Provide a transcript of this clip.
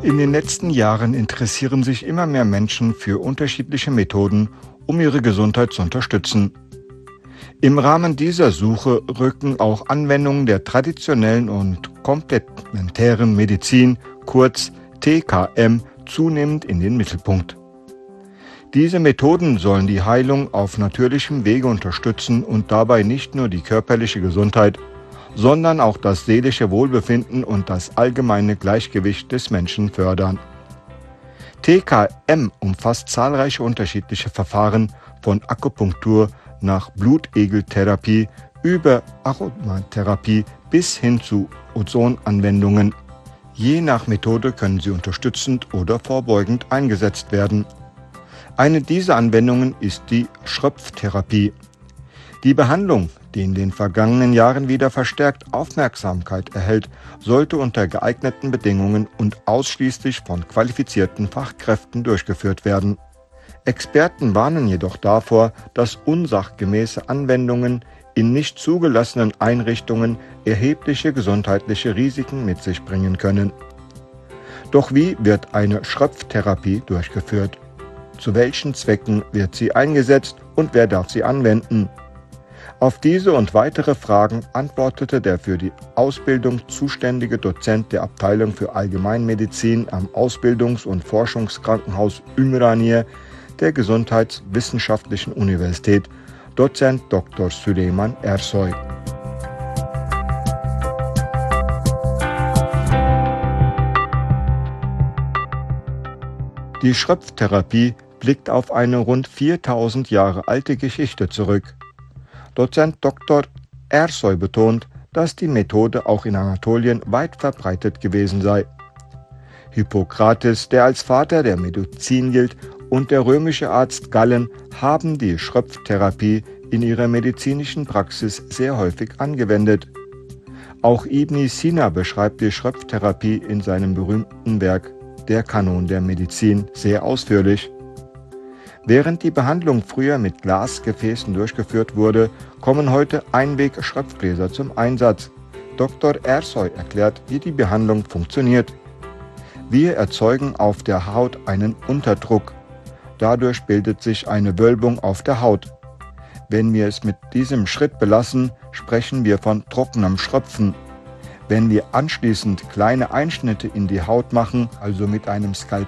In den letzten Jahren interessieren sich immer mehr Menschen für unterschiedliche Methoden, um ihre Gesundheit zu unterstützen. Im Rahmen dieser Suche rücken auch Anwendungen der traditionellen und komplementären Medizin, kurz TKM, zunehmend in den Mittelpunkt. Diese Methoden sollen die Heilung auf natürlichem Wege unterstützen und dabei nicht nur die körperliche Gesundheit, sondern auch das seelische Wohlbefinden und das allgemeine Gleichgewicht des Menschen fördern. TKM umfasst zahlreiche unterschiedliche Verfahren von Akupunktur nach Blutegeltherapie über Aromatherapie bis hin zu Ozonanwendungen. Je nach Methode können sie unterstützend oder vorbeugend eingesetzt werden. Eine dieser Anwendungen ist die Schröpftherapie. Die Behandlung, die in den vergangenen Jahren wieder verstärkt Aufmerksamkeit erhält, sollte unter geeigneten Bedingungen und ausschließlich von qualifizierten Fachkräften durchgeführt werden. Experten warnen jedoch davor, dass unsachgemäße Anwendungen in nicht zugelassenen Einrichtungen erhebliche gesundheitliche Risiken mit sich bringen können. Doch wie wird eine Schröpftherapie durchgeführt? Zu welchen Zwecken wird sie eingesetzt und wer darf sie anwenden? Auf diese und weitere Fragen antwortete der für die Ausbildung zuständige Dozent der Abteilung für Allgemeinmedizin am Ausbildungs- und Forschungskrankenhaus Ümraniye der Gesundheitswissenschaftlichen Universität, Dozent Dr. Süleyman Ersoy. Die Schröpftherapie blickt auf eine rund 4000 Jahre alte Geschichte zurück. Dozent Dr. Ersoy betont, dass die Methode auch in Anatolien weit verbreitet gewesen sei. Hippokrates, der als Vater der Medizin gilt, und der römische Arzt Gallen haben die Schröpftherapie in ihrer medizinischen Praxis sehr häufig angewendet. Auch Ibn Sina beschreibt die Schröpftherapie in seinem berühmten Werk Der Kanon der Medizin sehr ausführlich. Während die Behandlung früher mit Glasgefäßen durchgeführt wurde, kommen heute Einweg-Schröpfgläser zum Einsatz. Dr. Ersoy erklärt, wie die Behandlung funktioniert. Wir erzeugen auf der Haut einen Unterdruck. Dadurch bildet sich eine Wölbung auf der Haut. Wenn wir es mit diesem Schritt belassen, sprechen wir von trockenem Schröpfen. Wenn wir anschließend kleine Einschnitte in die Haut machen, also mit einem Skalpell